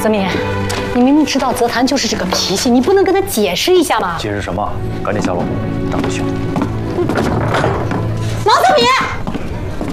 泽敏，你明明知道泽谈就是这个脾气，你不能跟他解释一下吗？ 解释什么？赶紧下楼，等着去。